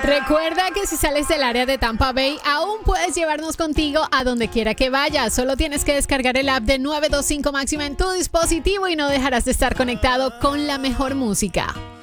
Recuerda que si sales del área de Tampa Bay, aún puedes llevarnos contigo a donde quiera que vayas. Solo tienes que descargar el app de 925 Máxima en tu dispositivo y no dejarás de estar conectado con la mejor música.